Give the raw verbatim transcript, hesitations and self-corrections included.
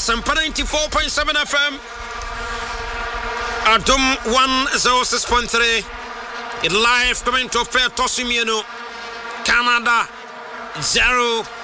Asampa ninety-four point seven F M. Adum one oh six point three. It live coming to Fair Tosimiano. Canada zero.